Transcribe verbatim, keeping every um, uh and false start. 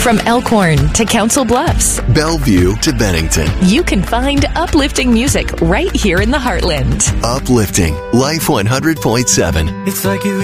From Elkhorn to Council Bluffs, Bellevue to Bennington. You can find uplifting music right here in the Heartland. Uplifting Life one hundred point seven. It's like you